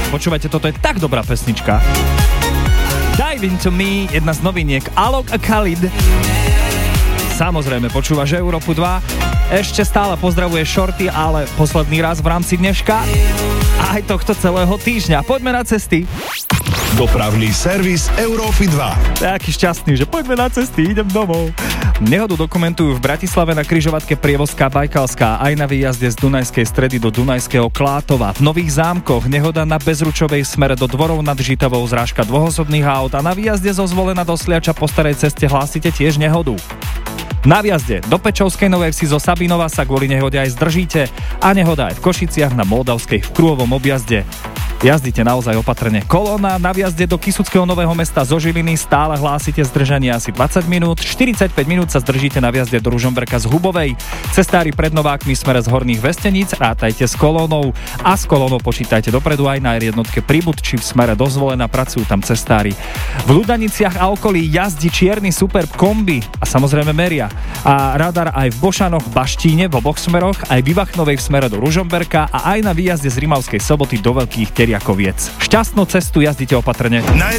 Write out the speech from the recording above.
Počúvajte, toto je tak dobrá pesnička. Dive Into Me, jedna z noviniek Alok a Khalid. Samozrejme, počúvaš Európu 2. Ešte stále pozdravuje Shorty, ale posledný raz v rámci dneška a aj tohto celého týždňa. Poďme na cesty. Dopravný servis Európy 2. Taký šťastný, že poďme na cesty, idem domov. Nehodu dokumentujú v Bratislave na križovatke Prievozská Bajkalská aj na výjazde z Dunajskej Stredy do Dunajského Klátova. V Nových Zámkoch nehoda na Bezručovej smere do Dvorov nad Žitavou, zrážka dvojosobných aut a na výjazde zo Zvolena do Sliača po starej ceste hlásite tiež nehodu. Na výjazde do Pečovskej Novej Vsi zo Sabinova sa kvôli nehode aj zdržíte a nehoda aj v Košiciach na Moldavskej v Krúhovom objazde. Jazdite naozaj opatrne. Kolóna na výjazde do Kysuckého Nového Mesta zo Žiliny stále hlásite zdržanie asi 20 minút, 45 minút sa zdržíte na výjazde do Ružomberka z Hubovej. Cestári pred Novákmi smere z Horných Vesteníc rátajte s kolónou a s kolónou počítajte dopredu aj na jednotke Pribud či v smere do Zvolena, pracujú tam cestári. V Ludaniciach a okolí jazdí čierny Superb kombi a samozrejme meria. A radar aj v Bošanoch, Baštíne v oboch smeroch, aj v Ivachnovej v smere do Ružomberka a aj na výjazde z Rimavskej Soboty do Veľkých Teriakoviec. Šťastnú cestu, jazdite opatrne. Na